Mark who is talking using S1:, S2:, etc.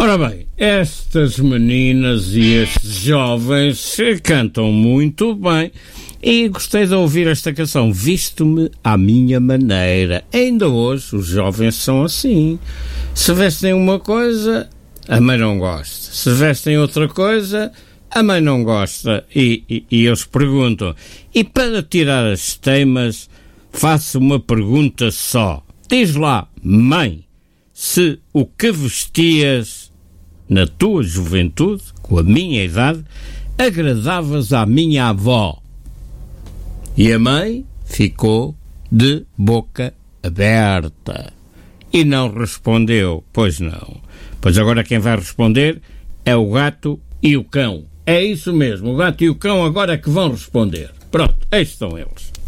S1: Ora bem, estas meninas e estes jovens cantam muito bem e gostei de ouvir esta canção, Visto-me à minha maneira. Ainda hoje os jovens são assim. Se vestem uma coisa, a mãe não gosta. Se vestem outra coisa, a mãe não gosta. E eles perguntam. E para tirar as teimas, faço uma pergunta só. Diz lá, mãe, se o que vestias na tua juventude, com a minha idade, agradavas à minha avó. E a mãe ficou de boca aberta e não respondeu. Pois não. Pois agora quem vai responder é o gato e o cão. É isso mesmo, o gato e o cão agora é que vão responder. Pronto, aí estão eles.